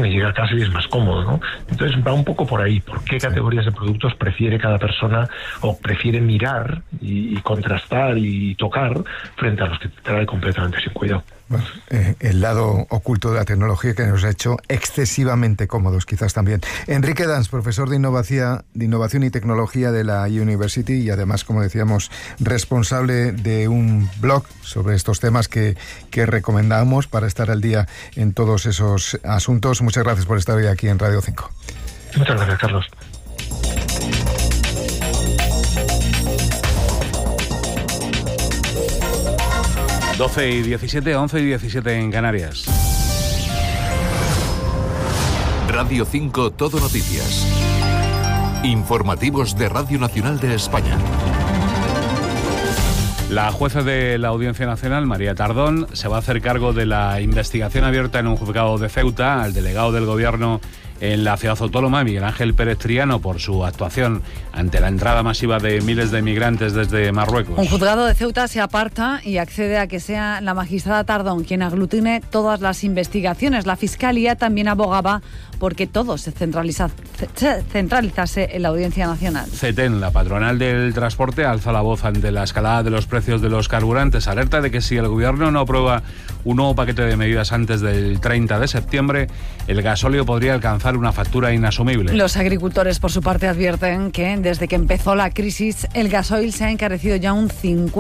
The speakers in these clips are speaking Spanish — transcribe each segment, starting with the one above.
me llega a casa y es más cómodo, ¿no? Entonces va un poco por ahí. ¿Por qué categorías de productos prefiere cada persona o prefiere mirar y contrastar y tocar frente a los que trae completamente sin cuidado? Bueno, el lado oculto de la tecnología que nos ha hecho excesivamente cómodos, quizás también. Enrique Dans, profesor de innovación y tecnología de la University y además, como decíamos, responsable de un blog sobre estos temas que recomendamos para estar al día en todos esos asuntos. Muchas gracias por estar hoy aquí en Radio 5. Muchas gracias, Carlos. Doce y 17, 11 y 17 en Canarias. Radio 5 Todo Noticias. Informativos de Radio Nacional de España. La jueza de la Audiencia Nacional, María Tardón, se va a hacer cargo de la investigación abierta en un juzgado de Ceuta al delegado del Gobierno en la ciudad autónoma, Miguel Ángel Pérez Triano, por su actuación ante la entrada masiva de miles de migrantes desde Marruecos. Un juzgado de Ceuta se aparta y accede a que sea la magistrada Tardón quien aglutine todas las investigaciones. La Fiscalía también abogaba porque todo se centralizase en la Audiencia Nacional. CETEN, la patronal del transporte, alza la voz ante la escalada de los precios de los carburantes. Alerta de que si el Gobierno no aprueba un nuevo paquete de medidas antes del 30 de septiembre, el gasóleo podría alcanzar una factura inasumible. Los agricultores, por su parte, advierten que desde que empezó la crisis, el gasoil se ha encarecido ya un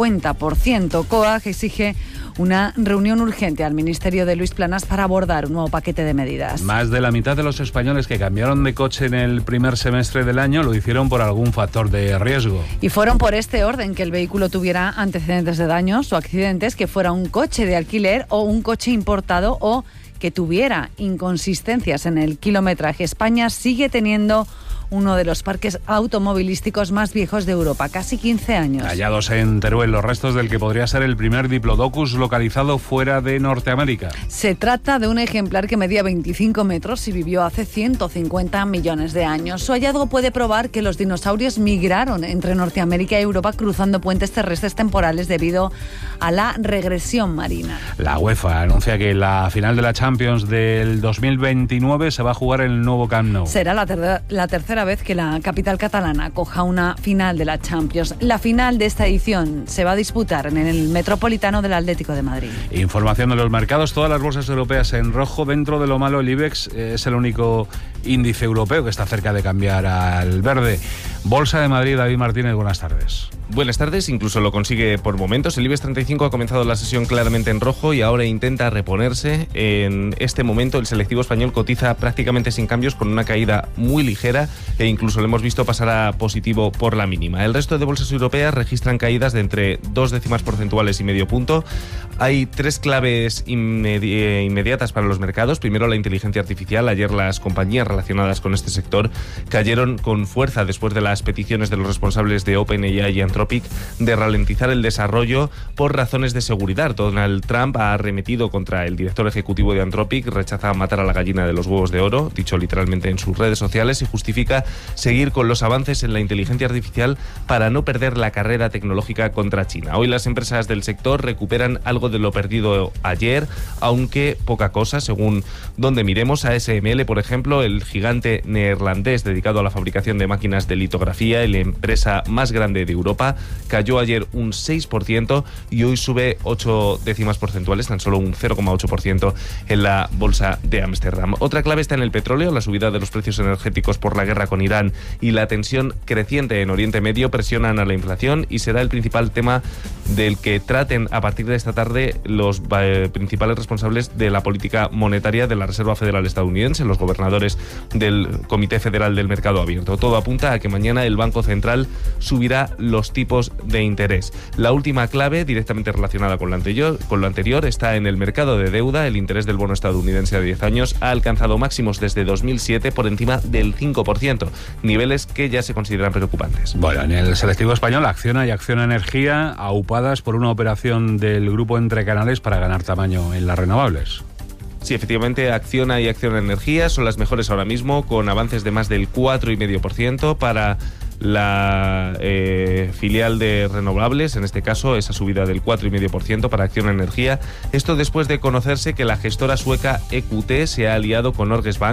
50%. COAG exige una reunión urgente al Ministerio de Luis Planas para abordar un nuevo paquete de medidas. Más de la mitad de los españoles que cambiaron de coche en el primer semestre del año lo hicieron por algún factor de riesgo. Y fueron por este orden: que el vehículo tuviera antecedentes de daños o accidentes, que fuera un coche de alquiler o un coche importado o que tuviera inconsistencias en el kilometraje. España sigue teniendo uno de los parques automovilísticos más viejos de Europa, casi 15 años. Hallados en Teruel los restos del que podría ser el primer Diplodocus localizado fuera de Norteamérica. Se trata de un ejemplar que medía 25 metros y vivió hace 150 millones de años. Su hallazgo puede probar que los dinosaurios migraron entre Norteamérica y Europa cruzando puentes terrestres temporales debido a la regresión marina. La UEFA anuncia que la final de la Champions del 2029 se va a jugar en el nuevo Camp Nou. Será la tercera vez que la capital catalana acoja una final de la Champions. La final de esta edición se va a disputar en el Metropolitano del Atlético de Madrid. Información de los mercados: todas las bolsas europeas en rojo. Dentro de lo malo, el IBEX es el único índice europeo que está cerca de cambiar al verde. Bolsa de Madrid, David Martínez, buenas tardes. Buenas tardes, incluso lo consigue por momentos. El IBEX 35 ha comenzado la sesión claramente en rojo y ahora intenta reponerse. En este momento el selectivo español cotiza prácticamente sin cambios, con una caída muy ligera, e incluso lo hemos visto pasar a positivo por la mínima. El resto de bolsas europeas registran caídas de entre 2 décimas porcentuales y medio punto. Hay tres claves inmediatas para los mercados. Primero, la inteligencia artificial. Ayer las compañías relacionadas con este sector cayeron con fuerza después de las peticiones de los responsables de OpenAI y Anthropic de ralentizar el desarrollo por razones de seguridad. Donald Trump ha arremetido contra el director ejecutivo de Anthropic, rechaza matar a la gallina de los huevos de oro, dicho literalmente en sus redes sociales, y justifica seguir con los avances en la inteligencia artificial para no perder la carrera tecnológica contra China. Hoy las empresas del sector recuperan algo de lo perdido ayer, aunque poca cosa según donde miremos. ASML, por ejemplo, el gigante neerlandés dedicado a la fabricación de máquinas de litografía y la empresa más grande de Europa, cayó ayer un 6% y hoy sube 8 décimas porcentuales, tan solo un 0,8% en la bolsa de Ámsterdam. Otra clave está en el petróleo. La subida de los precios energéticos por la guerra con Irán y la tensión creciente en Oriente Medio presionan a la inflación y será el principal tema del que traten a partir de esta tarde los principales responsables de la política monetaria de la Reserva Federal estadounidense, los gobernadores del Comité Federal del Mercado Abierto. Todo apunta a que mañana el Banco Central subirá los tipos de interés. La última clave, directamente relacionada con lo anterior, está en el mercado de deuda. El interés del bono estadounidense a 10 años ha alcanzado máximos desde 2007 por encima del 5%, niveles que ya se consideran preocupantes. Bueno, en el selectivo español, Acciona y Acciona Energía, aupadas por una operación del grupo Entre Canales para ganar tamaño en las renovables. Sí, efectivamente, Acciona y Acciona Energía son las mejores ahora mismo, con avances de más del 4,5% para la filial de renovables, en este caso esa subida del 4,5% para Acciona Energía. Esto después de conocerse que la gestora sueca EQT se ha aliado con Norges Bank